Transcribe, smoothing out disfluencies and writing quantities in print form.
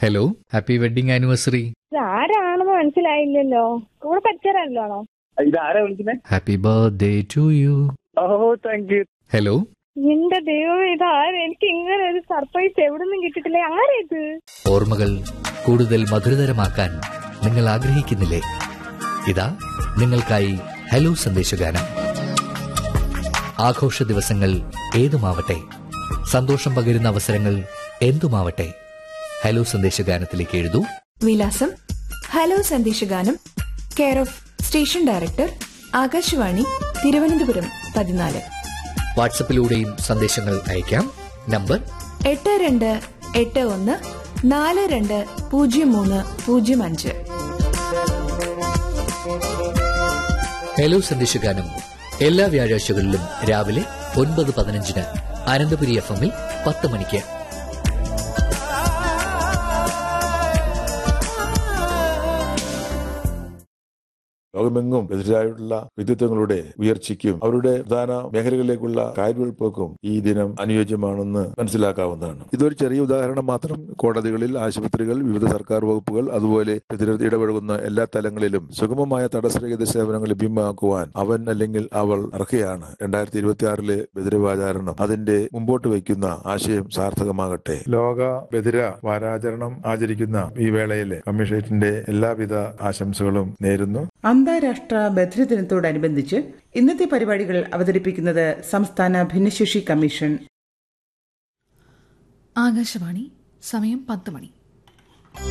Hello, happy wedding anniversary. ആരാണെന്ന് മനസ്സിലായില്ലല്ലോ. കൂടെ പഠിച്ചവരാണല്ലോ. ഇതാരാ വിളിക്കുന്നത്? Happy birthday to you. Oh, thank you. Hello, എന്റെ ദൈവം, ഇതാര്? എനിക്ക് ഇങ്ങനെ ഒരു സർപ്രൈസ് എവിടെ നിന്നും കിട്ടിയിട്ടില്ലേ. ആരാ ഇത്? ഓർമ്മകൾ കൂടുതൽ മധുരതരമാക്കാൻ നിങ്ങൾ ആഗ്രഹിക്കുന്നില്ലേ? ഇതാ നിങ്ങൾക്കായി ഹലോ സന്ദേശഗാനം. ആഘോഷ ദിവസങ്ങൾ ഏതുമാവട്ടെ, സന്തോഷം പകരുന്ന അവസരങ്ങൾ എന്തുമാവട്ടെ, ഹലോ സന്ദേശഗാനത്തിലേക്ക് എഴുതൂ. വിലാസം: hello സന്ദേശഗാനം, care of station director, Akashvani, Thiruvananthapuram 14. വാട്സപ്പിലൂടെയും സന്ദേശങ്ങൾ അയക്കാം. നമ്പർ 8281420305. ഹലോ സന്ദേശഗാനം എല്ലാ വ്യാഴാഴ്ചകളിലും രാവിലെ 9:15 അനന്തപുരി FM 10 മണിക്ക്. ലോകമെങ്ങും എതിരായിട്ടുള്ള വ്യക്തിത്വങ്ങളുടെ ഉയർച്ചയ്ക്കും അവരുടെ പ്രധാന മേഖലകളിലേക്കുള്ള കാൽവെയ്പുകൾക്കും ഈ ദിനം അനുയോജ്യമാണെന്ന് മനസ്സിലാക്കാവുന്നതാണ്. ഇതൊരു ചെറിയ ഉദാഹരണം മാത്രം. കോടതികളിൽ, ആശുപത്രികൾ, വിവിധ സർക്കാർ വകുപ്പുകൾ, അതുപോലെ ഇടപഴകുന്ന എല്ലാ തലങ്ങളിലും സുഗമമായ തടസ്സരഹിത സേവനങ്ങൾ ലഭ്യമാക്കുവാൻ അവൻ അല്ലെങ്കിൽ അവൾ അർഹയാണ്. 2026 ബധിരവാചാരണം അതിന്റെ മുമ്പോട്ട് വയ്ക്കുന്ന ആശയം സാർത്ഥകമാകട്ടെ. ലോക ബധിര വാരാചരണം ആചരിക്കുന്ന ഈ വേളയിൽ കമ്മീഷന്റെ എല്ലാവിധ ആശംസകളും നേരുന്നു. അന്താരാഷ്ട്ര ബധിര ദിനത്തോടനുബന്ധിച്ച് ഇന്നത്തെ പരിപാടികൾ അവതരിപ്പിക്കുന്നത് സംസ്ഥാന ഭിന്നശേഷി കമ്മീഷൻ. ആകാശവാണി, സമയം 10 മണി.